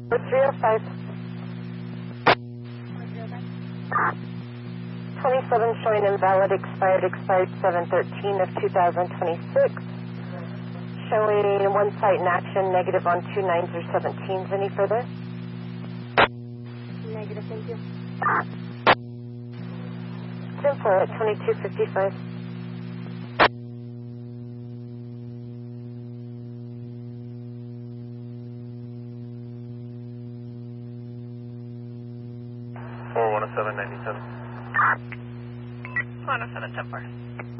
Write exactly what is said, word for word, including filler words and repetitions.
three oh five. twenty-seven showing invalid, expired, expired seven thirteen of two thousand twenty-six. Showing one site in action, negative on two nines or seventeens. Any further? Negative, thank you. Simple at twenty-two fifty-five. four one oh seven ninety-seven. one oh seven, ten four.